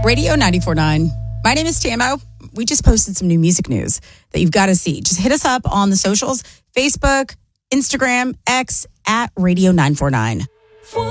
Radio 94.9. My name is Tamo. We just posted some new music news that you've got to see. Just hit us up on the socials, Facebook, Instagram, X, at Radio 949.